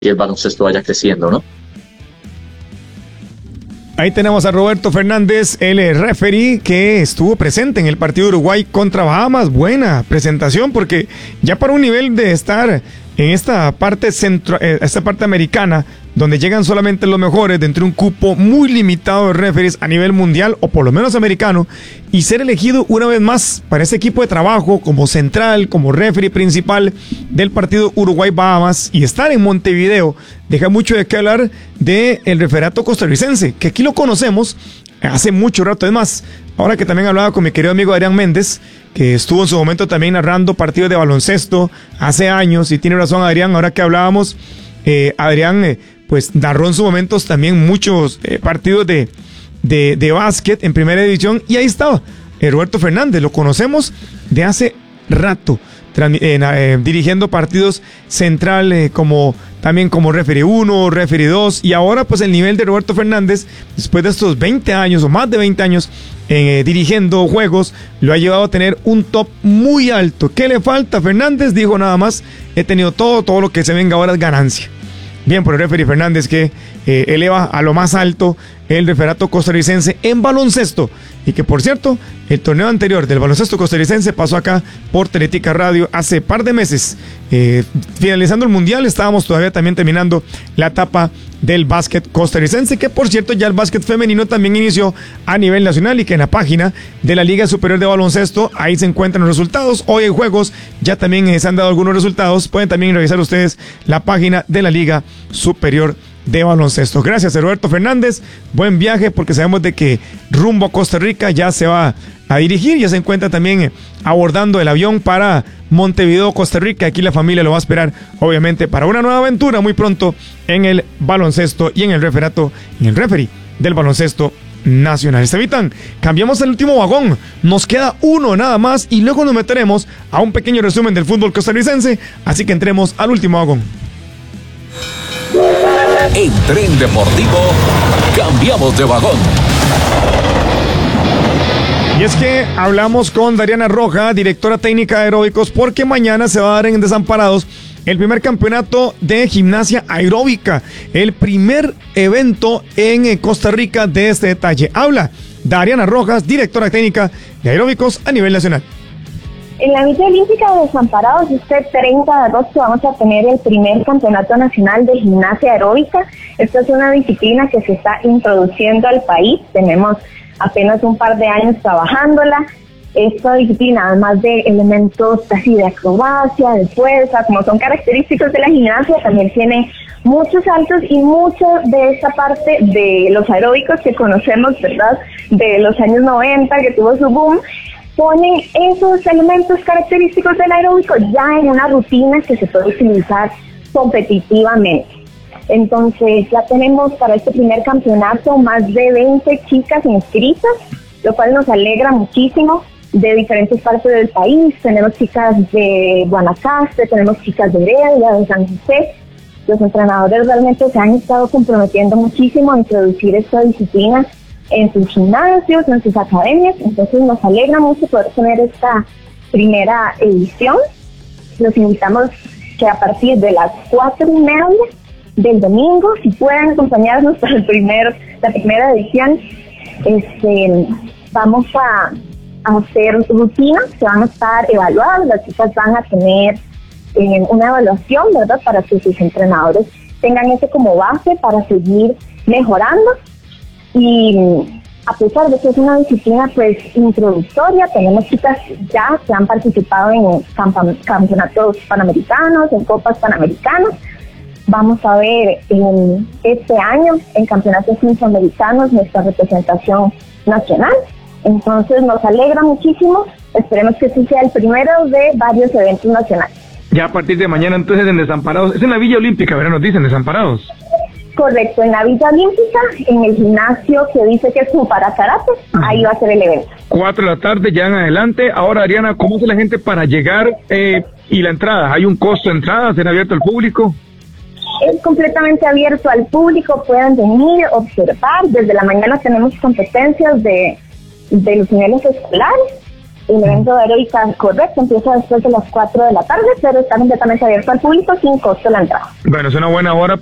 el baloncesto vaya creciendo, ¿no? Ahí tenemos a Roberto Fernández, el referee que estuvo presente en el partido de Uruguay contra Bahamas. Buena presentación, porque ya para un nivel de estar en esta parte esta parte americana, donde llegan solamente los mejores dentro de un cupo muy limitado de referees a nivel mundial, o por lo menos americano, y ser elegido una vez más para ese equipo de trabajo como central, como referee principal del partido Uruguay-Bahamas, y estar en Montevideo, deja mucho de qué hablar del referato costarricense, que aquí lo conocemos hace mucho rato. Es más, ahora que también hablaba con mi querido amigo Adrián Méndez, que estuvo en su momento también narrando partidos de baloncesto hace años, y tiene razón Adrián, ahora que hablábamos, Adrián pues narró en sus momentos también muchos partidos de básquet en primera división, y ahí estaba Roberto Fernández, lo conocemos de hace rato, dirigiendo partidos central, también como referee 1, referee 2, y ahora pues el nivel de Roberto Fernández, después de estos 20 años o más de 20 años dirigiendo juegos, lo ha llevado a tener un top muy alto. ¿Qué le falta a Fernández? Dijo nada más: he tenido todo lo que se venga ahora es ganancia. Bien por el referee Fernández, que eleva a lo más alto el referato costarricense en baloncesto, y que por cierto, el torneo anterior del baloncesto costarricense pasó acá por Teletica Radio hace par de meses. Finalizando el mundial, estábamos todavía también terminando la etapa del básquet costarricense, que por cierto ya el básquet femenino también inició a nivel nacional, y que en la página de la Liga Superior de Baloncesto ahí se encuentran los resultados. Hoy en juegos ya también se han dado algunos resultados, pueden también revisar ustedes la página de la Liga Superior de Baloncesto. Gracias a Roberto Fernández, buen viaje, porque sabemos de que rumbo a Costa Rica ya se va a dirigir, ya se encuentra también abordando el avión para Montevideo, Costa Rica. Aquí la familia lo va a esperar, obviamente, para una nueva aventura muy pronto en el baloncesto y en el referato, en el referee del baloncesto nacional. Estevitan, cambiamos el último vagón, nos queda uno nada más, y luego nos meteremos a un pequeño resumen del fútbol costarricense, así que entremos al último vagón. En Tren Deportivo, cambiamos de vagón. Y es que hablamos con Dariana Roja, directora técnica de aeróbicos, porque mañana se va a dar en Desamparados el primer campeonato de gimnasia aeróbica, el primer evento en Costa Rica de este detalle. Habla Dariana Rojas, directora técnica de aeróbicos a nivel nacional. En la Villa Olímpica de Desamparados, este 30 de agosto vamos a tener el primer campeonato nacional de gimnasia aeróbica. Esta es una disciplina que se está introduciendo al país. Tenemos apenas un par de años trabajándola. Esta disciplina, además de elementos así de acrobacia, de fuerza, como son característicos de la gimnasia, también tiene muchos saltos y mucho de esa parte de los aeróbicos que conocemos, ¿verdad?, de los años 90, que tuvo su boom. Ponen esos elementos característicos del aeróbico ya en una rutina que se puede utilizar competitivamente. Entonces ya tenemos para este primer campeonato más de 20 chicas inscritas, lo cual nos alegra muchísimo, de diferentes partes del país. Tenemos chicas de Guanacaste, tenemos chicas de Heredia, de San José. Los entrenadores realmente se han estado comprometiendo muchísimo a introducir esta disciplina en sus gimnasios, en sus academias. Entonces nos alegra mucho poder tener esta primera edición. Los invitamos que a partir de las 4:30 del domingo, si pueden acompañarnos para la primera edición, vamos a hacer rutinas que van a estar evaluadas. Las chicas van a tener una evaluación, ¿verdad?, para que sus entrenadores tengan eso como base para seguir mejorando. Y a pesar de que es una disciplina pues introductoria, tenemos chicas ya que han participado en campeonatos panamericanos, en copas panamericanas. Vamos a ver este año en campeonatos centroamericanos nuestra representación nacional. Entonces nos alegra muchísimo. Esperemos que este sea el primero de varios eventos nacionales. Ya a partir de mañana entonces en Desamparados, es en la Villa Olímpica, ¿verdad? Nos dicen Desamparados. Correcto, en la Villa Olímpica, en el gimnasio que dice que es como para karate, ahí va a ser el evento. 4 de la tarde, ya en adelante. Ahora, Ariana, ¿cómo hace la gente para llegar y la entrada? ¿Hay un costo de entrada? ¿Será abierto al público? Es completamente abierto al público, pueden venir, observar. Desde la mañana tenemos competencias de los niveles escolares. El evento de aeróbica, correcto, empieza después de las 4 de la tarde, pero está completamente abierto al público sin costo la entrada. Bueno, es una buena hora